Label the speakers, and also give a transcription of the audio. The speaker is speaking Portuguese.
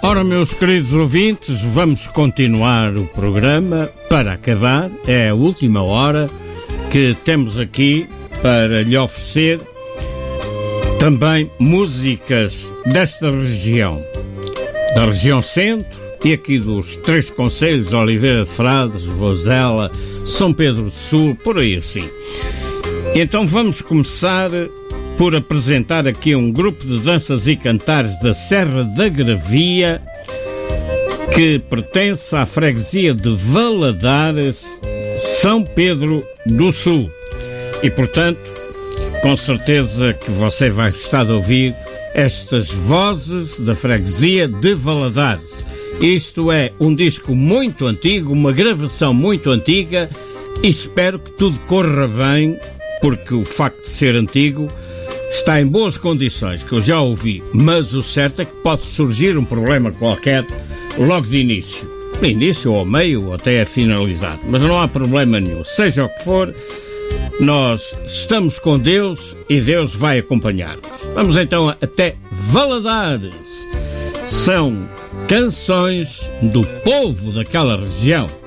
Speaker 1: Ora, meus queridos ouvintes, vamos continuar o programa. Para acabar, é a última hora que temos aqui para lhe oferecer também músicas desta região, da região centro e aqui dos três concelhos, Oliveira de Frades, Vozela, São Pedro do Sul, por aí assim. Então vamos começar por apresentar aqui um grupo de danças e cantares da Serra da Gravia, que pertence à freguesia de Valadares, São Pedro do Sul. E, portanto, com certeza que você vai gostar de ouvir estas vozes da freguesia de Valadares. Isto é um disco muito antigo, uma gravação muito antiga, e espero que tudo corra bem, porque o facto de ser antigo está em boas condições, que eu já ouvi, mas o certo é que pode surgir um problema qualquer logo de início. No início, ou ao meio, ou até a finalizar. Mas não há problema nenhum. Seja o que for, nós estamos com Deus e Deus vai acompanhar-nos. Vamos então até Valadares. São canções do povo daquela região.